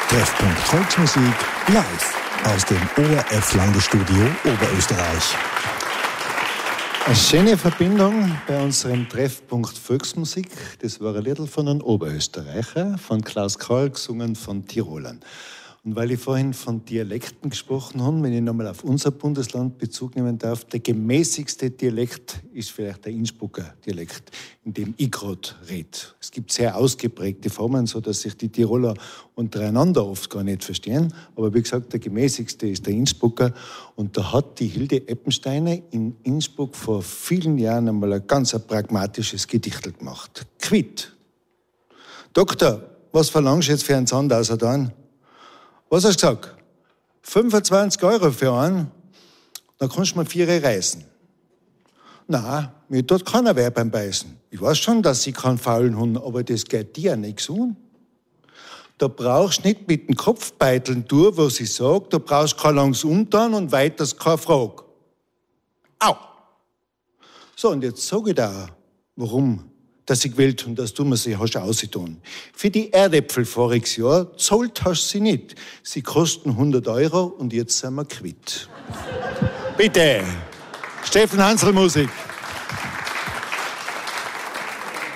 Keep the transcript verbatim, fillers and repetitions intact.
Treffpunkt Volksmusik live aus dem O R F Landesstudio Oberösterreich. Eine schöne Verbindung bei unserem Treffpunkt Volksmusik. Das war ein Lied von einem Oberösterreicher, von Klaus Karl, gesungen von Tirolern. Und weil ich vorhin von Dialekten gesprochen habe, wenn ich nochmal auf unser Bundesland Bezug nehmen darf, der gemäßigste Dialekt ist vielleicht der Innsbrucker Dialekt, in dem ich gerade rede. Es gibt sehr ausgeprägte Formen, so dass sich die Tiroler untereinander oft gar nicht verstehen. Aber wie gesagt, der gemäßigste ist der Innsbrucker. Und da hat die Hilde Eppensteiner in Innsbruck vor vielen Jahren einmal ein ganz ein pragmatisches Gedichtel gemacht. Quitt. Doktor, was verlangst du jetzt für einen Zahndaser dann? Was hast du gesagt? fünfundzwanzig Euro für einen? Dann kannst du mir vier reißen. Nein, mir tut keiner weh beim Beißen. Ich weiß schon, dass ich keinen faulen Hund, aber das geht dir nichts an. Da brauchst du nicht mit dem Kopf beiteln tun, was ich sag. Da brauchst du kein langes Umtan und weiters keine Frage. Au! So, und jetzt sag ich dir, warum dass ich gewählt und dass du mir sie hast ausgetan. Für die Erdäpfel voriges Jahr zahlt hast du sie nicht. Sie kosten hundert Euro und jetzt sind wir quitt. Bitte, Steffen Hansel Musik.